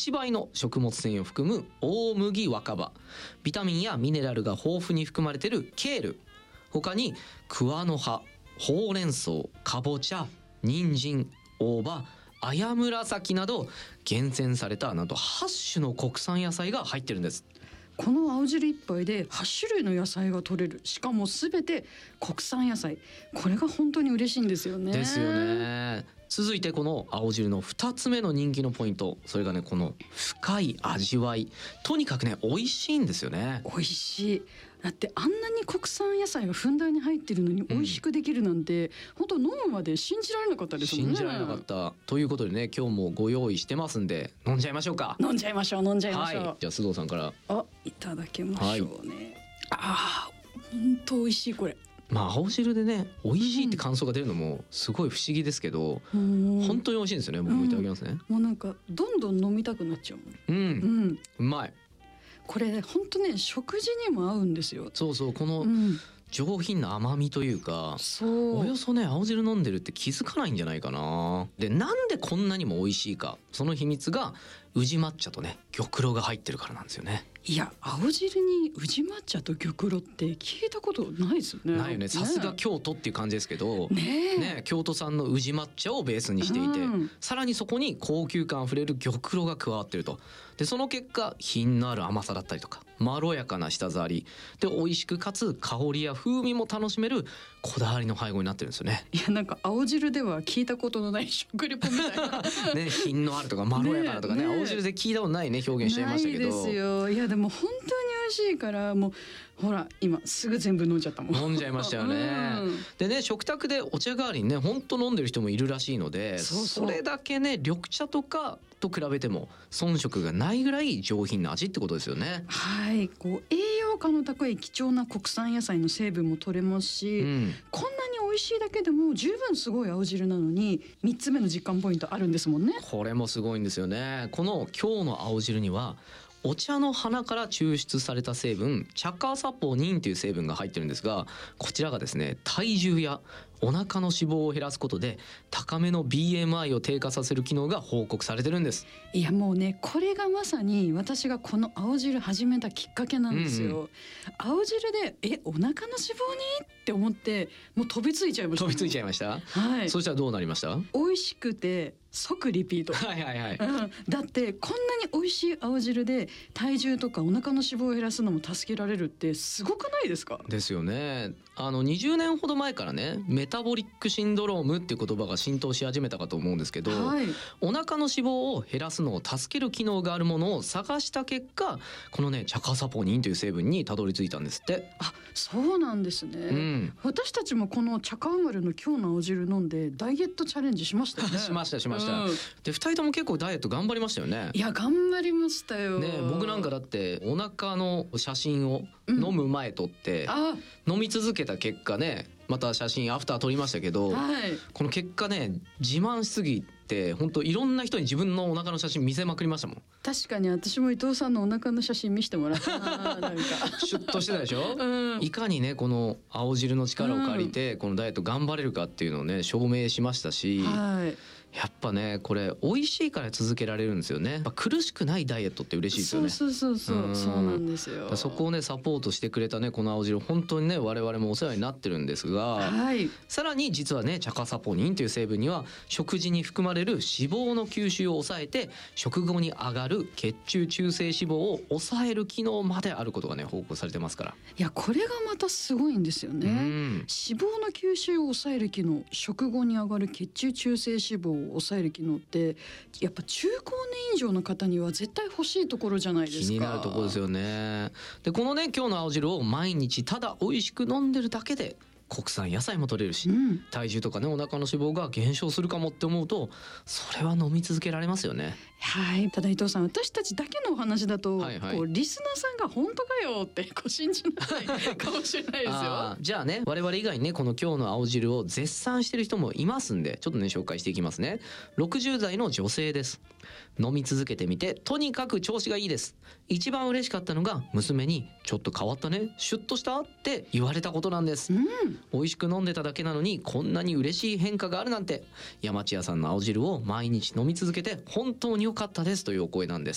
8倍の食物繊維を含む大麦若葉、ビタミンやミネラルが豊富に含まれているケール、他に桑の葉、ほうれん草、かぼちゃ、人参、大葉、綾紫など厳選されたなんと8種の国産野菜が入ってるんです。 この青汁1杯で8種類の野菜が取れる、しかも全て国産野菜、これが本当に嬉しいんですよね。 ですよね。続いてこの青汁の2つ目の人気のポイント、それがねこの深い味わい。とにかくね美味しいんですよね。 美味しい。だってあんなに国産野菜がふんだんに入ってるのに美味しくできるなんて、本当飲むまで信じられなかったですもんね。 信じられなかった。ということでね今日もご用意してますんで飲んじゃいましょうか。 飲んじゃいましょう。 はい、じゃあ須藤さんから。 いただきましょうね。本当美味しいこれ。 青汁でね美味しいって感想が出るのもすごい不思議ですけど、本当に美味しいんですよね。僕もいただきますね。 もうなんかどんどん飲みたくなっちゃうもん。 うまい。 これ本当ね食事にも合うんですよ。 そうそう、この上品な甘みというか、およそね青汁飲んでるって気づかないんじゃないかな。でなんでこんなにも美味しいか、その秘密が宇治抹茶とね玉露が入ってるからなんですよね。 いや青汁に宇治抹茶と玉露って聞いたことないですよね。 ないよね。さすが京都っていう感じですけどね、京都産の宇治抹茶をベースにしていて、さらにそこに高級感あふれる玉露が加わってると。でその結果品のある甘さだったりとかまろやかな舌触りで美味しくかつ香りや風味も楽しめるこだわりの配合になってるんですよね。 いやなんか青汁では聞いたことのない食レポみたいなね、品のあるとかまろやかなとかね、青汁で聞いたことないね表現しちゃいましたけど。 ないですよ。いやでも本当に美味しいから、もうほら今すぐ全部飲んじゃったもん。 飲んじゃいましたよね。でね食卓でお茶代わりにね本当飲んでる人もいるらしいので、それだけね緑茶とかと比べても遜色がないぐらい上品な味ってことですよね。 はい、こう栄養価の高い貴重な国産野菜の成分も取れますし、こんなに美味しいだけでも十分すごい青汁なのに3つ目の実感ポイントあるんですもんね。 これもすごいんですよね。この今日の青汁にはお茶の花から抽出された成分茶化サポニンという成分が入ってるんですが、こちらがですね体重やお腹の脂肪を減らすことで高めの BMI を低下させる機能が報告されてるんです。 いやもうねこれがまさに私がこの青汁始めたきっかけなんですよ。青汁でお腹の脂肪にって思ってもう飛びついちゃいました。 飛びついちゃいました。はい。そしたらどうなりました？ 美味しくて即リピート。だってこんなに美味しい青汁で体重とかお腹の脂肪を減らすのも助けられるってすごくないですか？ ですよね。20年ほど前からねメタボリックシンドロームっていう言葉が浸透し始めたかと思うんですけど、お腹の脂肪を減らすのを助ける機能があるものを探した結果、このね茶化サポニンという成分にたどり着いたんですって。 そうなんですね。私たちもこの茶化生まれの今日の青汁飲んでダイエットチャレンジしましたよね。 しました。で2人とも結構ダイエット頑張りましたよね。 いや頑張りましたよ。 ね、僕なんかだってお腹の写真を飲む前撮って、飲み続けた結果ねまた写真アフター撮りましたけど、この結果ね自慢しすぎて本当いろんな人に自分のお腹の写真見せまくりましたもん。 確かに私も伊藤さんのお腹の写真見せてもらったな。なんかシュッとしてたでしょ、いかにねこの青汁の力を借りてこのダイエット頑張れるかっていうのをね証明しましたし、やっぱねこれ美味しいから続けられるんですよね。苦しくないダイエットって嬉しいですよね。 そうなんですよ。 そこをねサポートしてくれたねこの青汁本当にね我々もお世話になってるんですが、さらに実はね茶化サポニンという成分には食事に含まれる脂肪の吸収を抑えて食後に上がる血中中性脂肪を抑える機能まであることがね報告されてますから。 いやこれがまたすごいんですよね。脂肪の吸収を抑える機能、食後に上がる血中中性脂肪を抑える機能ってやっぱ中高年以上の方には絶対欲しいところじゃないですか。 気になるところですよね。でこのね今日の青汁を毎日ただ美味しく飲んでるだけで国産野菜も取れるし、体重とかねお腹の脂肪が減少するかもって思うとそれは飲み続けられますよね。 ただ伊藤さん私たちだけのお話だと、こうリスナーさんが本当かよってこう信じないかもしれないですよ。 じゃあね我々以外にねこの今日の青汁を絶賛してる人もいますんでちょっとね紹介していきますね。60代の女性です。飲み続けてみてとにかく調子がいいです。一番嬉しかったのが娘にちょっと変わったねシュッとしたって言われたことなんです。美味しく飲んでただけなのにこんなに嬉しい変化があるなんて。山千屋さんの青汁を毎日飲み続けて本当に良かったですというお声なんです。